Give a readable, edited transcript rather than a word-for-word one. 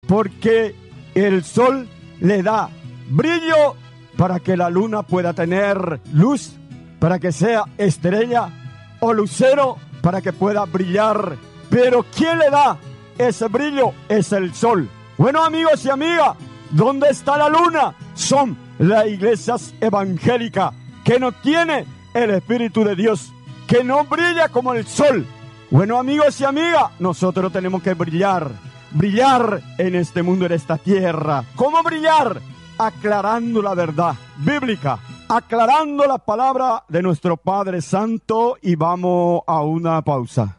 porque el sol le da brillo para que la luna pueda tener luz, para que sea estrella o lucero, para que pueda brillar. Pero ¿quién le da ese brillo? Es el sol. Bueno, amigos y amigas, ¿dónde está la luna? Son las iglesias evangélicas que no tiene el Espíritu de Dios, que no brilla como el sol. Bueno, amigos y amigas, nosotros tenemos que brillar en este mundo, en esta tierra. ¿Cómo brillar? Aclarando la verdad bíblica, aclarando la palabra de nuestro Padre Santo, y vamos a una pausa.